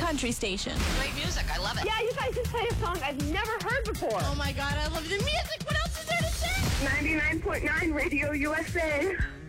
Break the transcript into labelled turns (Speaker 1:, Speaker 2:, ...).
Speaker 1: country station.
Speaker 2: Great music. I love it.
Speaker 3: Yeah, you guys just play a song I've never heard before.
Speaker 1: Oh my God, I love the music. What else is there to say?
Speaker 3: 99.9 Radio USA.